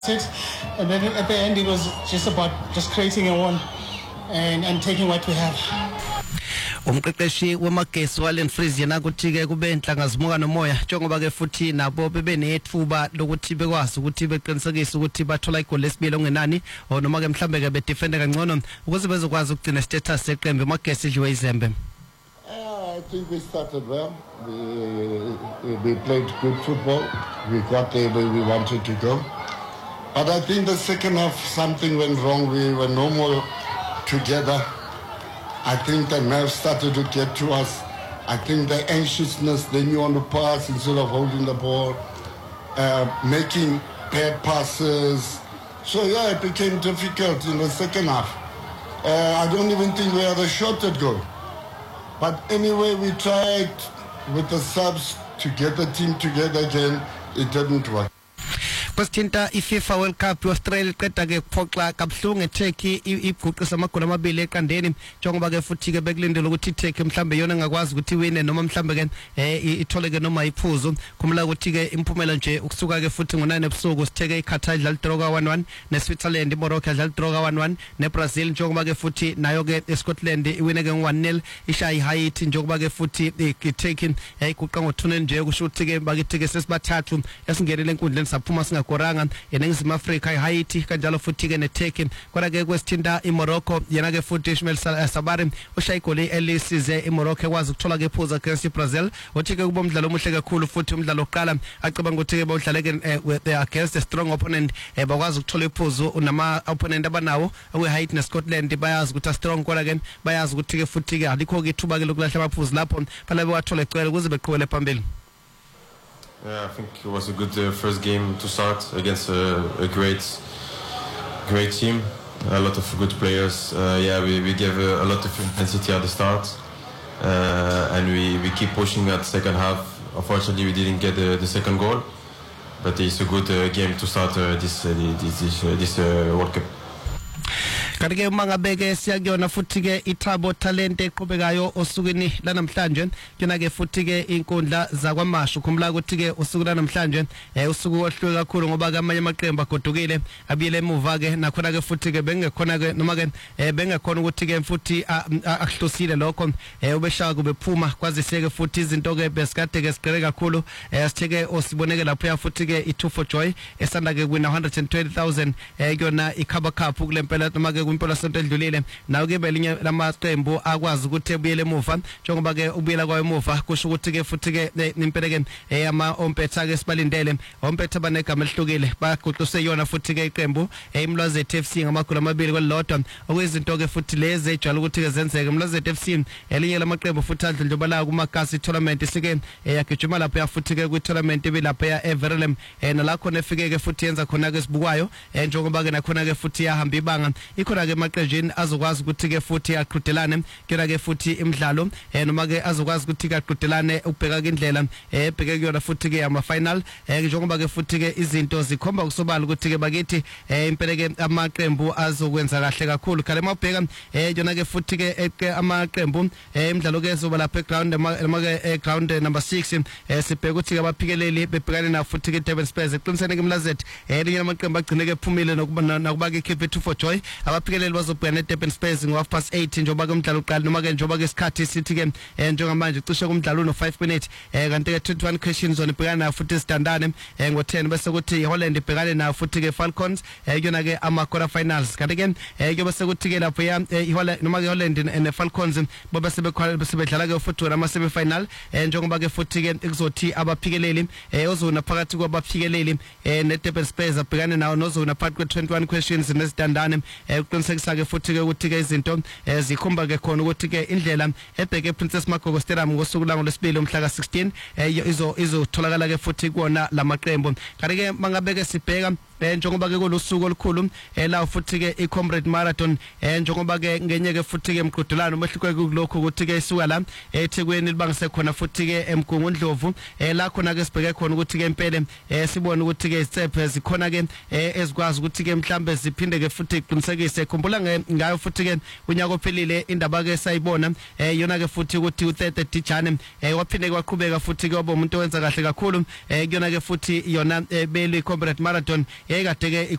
it, and then at the end it was just about just creating a one and taking what we have. Umqeqeshi wamagesi walen freeze yena kuthi ke kube inhlanga zimuka nomoya njengoba ke futhi nabo bebenethuba lokuthi bekwazi ukuthi beqinisekise ukuthi bathola igoli lesibili ongenani noma ke mhlambe ke bedefende kangcono ukuze bezokwazi ukugcina status seqembu amagesi idliwe izembe. I think we started well. We played good football. We got there where we wanted to go. But I think the second half something went wrong. We were no more together. I think the nerves started to get to us. I think the anxiousness, then you want to pass instead of holding the ball, making bad passes. So yeah, it became difficult in the second half. I don't even think we had a shot at goal. But anyway, we tried with the subs to get the team together again. It didn't work. Kwasithinta iFIFA World Cup Australia qeda ke kuphoxa kabuhlungu eTurkey iguqisa amagoli amabili eqandeni njengoba ke futhi ke bekulindele ukuthi iTurkey mhlambe yona ngakwazi ukuthi wine noma mhlambe ke ithole ke noma iphuzo kumla ukuthi ke imphumela nje ukusuka ke futhi ngo9 ebusuku sitheke iQatar idlala draw ka 1-1 neSwitzerland iMorocco idlala draw ka 1-1 neBrazil njengoba ke futhi nayo ke eScotland iwine ke ngo1-0 ishaya iHaiti njengoba ke futhi iTurkey iguqa ngo2 nje kusho ukuthi ke bakithi ke sesibathathu esingenele enkundleni saphuma koranga eNingizimu Afrika iHaiti kanjalo futhi ke neTurkey kodwa ke kwesithinta iMorocco yena ke futhi Ismail Sabari ushaya igoli elisize iMorocco ekwazi ukuthola ke iphuzu against iBrazil uthi ke kuba umdlalo omuhle kakhulu futhi umdlalo oqala acabanga ukuthi ke bawudlale ke against a strong opponent bakwazi ukuthola iphuzu nama opponent abanawo weHaiti neScotland bayazi ukuthi strong kodwa ke bayazi ukuthi ke futhi ke alikho ke ithuba ke lokulahla amaphuzu lapho phela bewathola ecwele ukuze beqhubele phambili. Yeah, I think it was a good first game to start against a great team, a lot of good players. We gave a lot of intensity at the start, and we keep pushing at the second half. Unfortunately, we didn't get the second goal, but it's a good game to start this World Cup. Kanti-ke mangabeke siyakuyona futhi-ke ithabo talent eqhubekayo osukwini lanamhlanje kena-ke futhi-ke inkundla zakwamashu ukhumbula ukuthi-ke usuku lanamhlanje usuku ohluke kakhulu ngoba amanye amaqembu agodukile abuyele emuva-ke nakhona-ke futhi-ke bengekhona-ke noma-ke bengekhona ukuthi-ke futhi akuhlosile lokho ubeshaka kube phuma kwazise-ke futhi izinto-ke besikade-ke sigqile kakhulu sithe-ke osiboneke laphoya futhi-ke i2 for joy esanda-ke kwina 120,000 kuyona iCover Cup kule mpela noma-ke kwimpela sonto edlulile nawo ke belinye lamaqembu akwazi ukuthi ebuyele emuva njengoba ke ubuyela kwayo emuva kusho ukuthi ke futhi ke impela ke ama ompetha ke sibalindele ompetha banegama elihlukile baguquse yona futhi ke iqembu iMlwazethu FC ngamagoli amabili kwelilodwa okuyizinto ke futhi lezi ejwayele ukuthi ke zenzeke iMlwazethu FC elinye lamaqembu futhi adlondlobala kumakasi tournament sike yagijima lapha yafuthi ke kwi-tournament ebilapha eVerelem nalakho nefike ke futhi yenza khona ke sibukwayo njengoba ke nakhona ke futhi yahamba ibanga ikhona ke maqejini azokwazi ukuthi ke futhi aqhudelane kena ke futhi imidlalo noma ke azokwazi ukuthi ke aqhudelane ubheka ke indlela ebheke kuyona futhi ke ama final njengoba ke futhi ke izinto zikhomba kusobala ukuthi ke bakithi impela ke amaqembu azokwenza kahle kakhulu khale mabheka yona ke futhi ke amaqembu imidlalo ke zoba lapha eground noma ke ground number 6 sibheka ukuthi ke abaphikeleli bebhekane na futhi ke Durban Spurs eqinisene ke Mlazethu elinye lamaqembu agcine ke phumile nokuba ke keep it for joy abaphikeleli bazobhekana neDurban Spurs ngo8:30 njengoba ke umdlalo uqala noma ke njengoba ke isikhathi sithi ke njengamanje cishe kumdlalo no 5 minutes kanti ke 21 questions zona ibhekana na futhi isitandane ngo10 bese kuthi iHolland ibhekane na futhi ke Falcons yona ke ama quarter finals kanti ke kuyobe sekuthi ke lapho ya iHolland noma ke iHolland neFalcons bobe sebedlala ke futhi ama semi final njengoba ke futhi ke kuzothi abaphikeleli ozona phakathi kwabaphikeleli neDurban Spurs abhekane nawo nozona phakathi kwe21 questions nesitandane uqinisekisa ke futhi ke ukuthi ke izinto zikhomba ke khona ukuthi ke indlela ebheke Princess Makoko Stadium ngosuku langolesibili umhla ka16 izotholakala ke futhi kuona lamaqembu kanti ke mangabeke sibheka njengoba ke kulusuku olukhulu la futhi ke iComrade Marathon njengoba ke ngenye ke futhi ke mqhudelano umehluko kulokho ukuthi ke isuka la eThekwini libangise khona futhi ke eMgungundlovu la khona ke sibheke khona ukuthi ke impela sibone ukuthi ke izitsephe zikhona ke ezikwazi ukuthi ke mhlambe ziphinde ke futhi iqinisekise khumbula ngayo futhi ke unyaka ophelile indaba ke sayibona yona ke futhi ukuthi u30 Dijane waphinde kwaqhubeka futhi ke waba umuntu owenza kahle kakhulu kuyona ke futhi yona beli Comrade Marathon ekade ke